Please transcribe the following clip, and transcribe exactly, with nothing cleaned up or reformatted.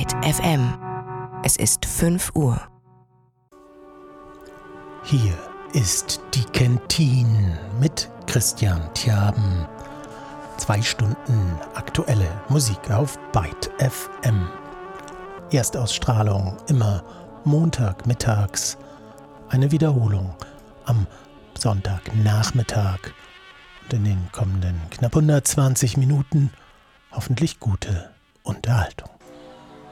Byte F M. Es ist fünf Uhr. Hier ist die Kentin mit Christian Tjaben. Zwei Stunden aktuelle Musik auf Byte F M. Erstausstrahlung immer Montagmittags. Eine Wiederholung am Sonntagnachmittag. Und in den kommenden knapp hundertzwanzig Minuten hoffentlich gute Unterhaltung.